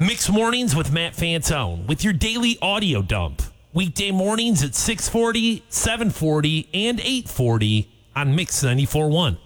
Mixed Mornings with Matt Fantone with your daily audio dump. Weekday mornings at 640, 740, and 840 on Mix 94.1.